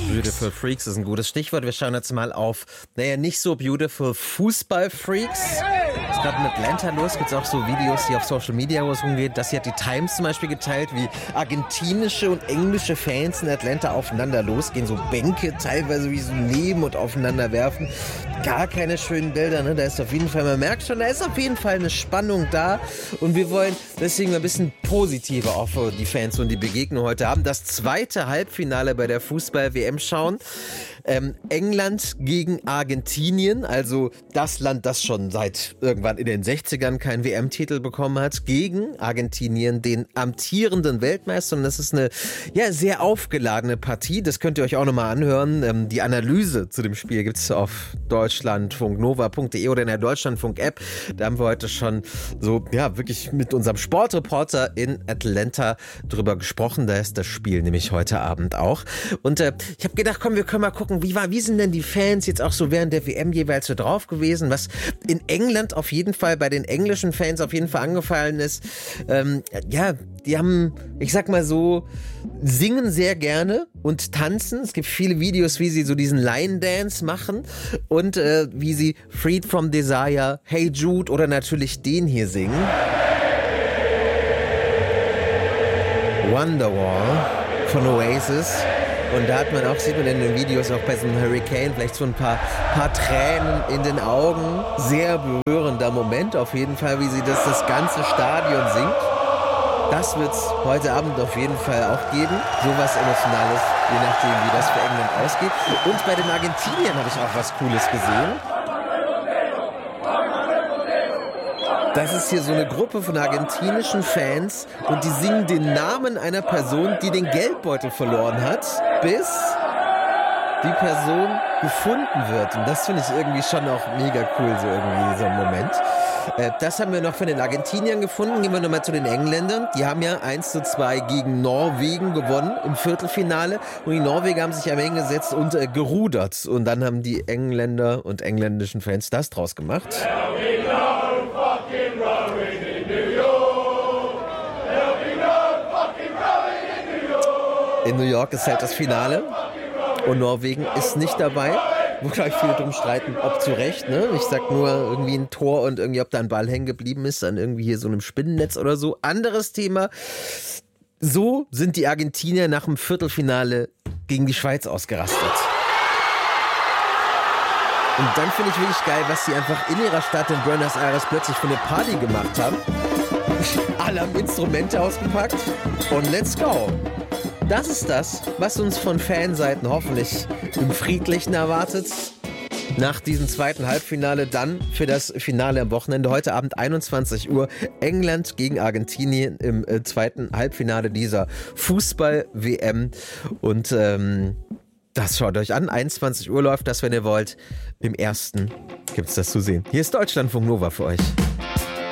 Beautiful Freaks ist ein gutes Stichwort. Wir schauen jetzt mal auf, nicht so beautiful Fußball-Freaks. Es ist gerade in Atlanta los, gibt es auch so Videos, die auf Social Media, wo es rumgeht. Das hier hat die Times zum Beispiel geteilt, wie argentinische und englische Fans in Atlanta aufeinander losgehen. So Bänke teilweise wie so nehmen und aufeinander werfen. Gar keine schönen Bilder, ne? Da ist auf jeden Fall, man merkt schon, da ist auf jeden Fall eine Spannung da. Und wir wollen deswegen ein bisschen positiver auch für die Fans und die Begegnung heute haben. Das zweite Halbfinale bei der Fußball-WM schauen. England gegen Argentinien, also das Land, das schon seit irgendwann in den 60ern keinen WM-Titel bekommen hat, gegen Argentinien, den amtierenden Weltmeister. Und das ist eine sehr aufgeladene Partie. Das könnt ihr euch auch nochmal anhören. Die Analyse zu dem Spiel gibt es auf deutschlandfunknova.de oder in der Deutschlandfunk-App. Da haben wir heute schon so, wirklich mit unserem Sportreporter in Atlanta drüber gesprochen. Da ist das Spiel nämlich heute Abend auch. Und ich habe gedacht, komm, wir können mal gucken, wie sind denn die Fans jetzt auch so während der WM jeweils so drauf gewesen? Was in England auf jeden Fall, bei den englischen Fans auf jeden Fall angefallen ist, die haben, ich sag mal so, singen sehr gerne und tanzen. Es gibt viele Videos, wie sie so diesen Line Dance machen und wie sie Freed from Desire, Hey Jude oder natürlich den hier singen. Wonderwall von Oasis. Und da sieht man in den Videos auch bei so einem Hurricane vielleicht so ein paar Tränen in den Augen. Sehr berührender Moment auf jeden Fall, wie sie das ganze Stadion singt. Das wird es heute Abend auf jeden Fall auch geben. Sowas Emotionales, je nachdem, wie das für England ausgeht. Und bei den Argentiniern habe ich auch was Cooles gesehen. Das ist hier so eine Gruppe von argentinischen Fans und die singen den Namen einer Person, die den Geldbeutel verloren hat, bis die Person gefunden wird. Und das finde ich irgendwie schon auch mega cool, so irgendwie so ein Moment. Das haben wir noch von den Argentiniern gefunden. Gehen wir nochmal zu den Engländern. Die haben ja 1:2 gegen Norwegen gewonnen im Viertelfinale. Und die Norweger haben sich am Ende gesetzt und gerudert. Und dann haben die Engländer und engländischen Fans das draus gemacht. In New York ist halt das Finale und Norwegen ist nicht dabei. Wo, glaube ich, viele drum streiten, ob zu Recht, ne? Ich sag nur irgendwie ein Tor und irgendwie, ob da ein Ball hängen geblieben ist, an irgendwie hier so einem Spinnennetz oder so. Anderes Thema. So sind die Argentinier nach dem Viertelfinale gegen die Schweiz ausgerastet. Und dann finde ich wirklich geil, was sie einfach in ihrer Stadt in Buenos Aires plötzlich für eine Party gemacht haben. Alle haben Instrumente ausgepackt und let's go. Das ist das, was uns von Fanseiten hoffentlich im Friedlichen erwartet. Nach diesem zweiten Halbfinale dann für das Finale am Wochenende. Heute Abend 21 Uhr England gegen Argentinien im zweiten Halbfinale dieser Fußball-WM. Und das schaut euch an. 21 Uhr läuft das, wenn ihr wollt. Im ersten gibt's das zu sehen. Hier ist Deutschlandfunk Nova für euch.